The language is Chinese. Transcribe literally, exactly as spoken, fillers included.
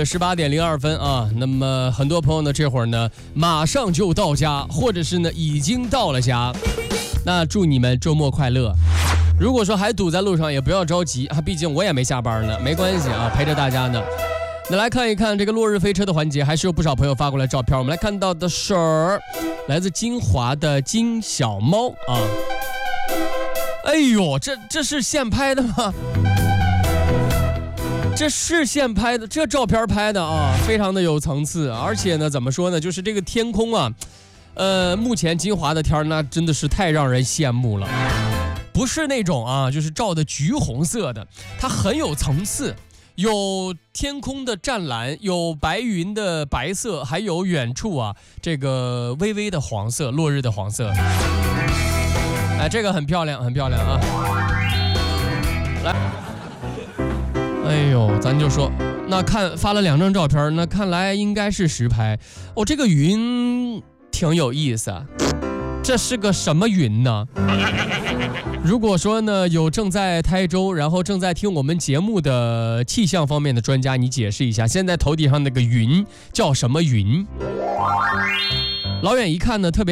是十八点零二分啊。那么很多朋友呢，这会儿呢马上就到家，或者是呢已经到了家。那祝你们周末快乐。如果说还堵在路上，也不要着急啊，毕竟我也没下班呢，没关系啊，陪着大家呢。那来看一看这个落日飞车的环节，还是有不少朋友发过来照片。我们来看到的是来自金华的金小猫啊。哎呦，这这是现拍的吗？这是现拍的，这照片拍的啊，非常的有层次。而且呢，怎么说呢，就是这个天空啊，呃，目前金华的天那真的是太让人羡慕了。不是那种啊，就是照的橘红色的，它很有层次。有天空的湛蓝，有白云的白色，还有远处啊这个微微的黄色，落日的黄色。哎，这个很漂亮，很漂亮啊！来，哎呦，咱就说，那看发了两张照片，那看来应该是实拍。哦，这个云挺有意思啊，这是个什么云呢？如果说呢有正在台州，然后正在听我们节目的气象方面的专家，你解释一下，现在头顶上那个云叫什么云？老远一看呢，特别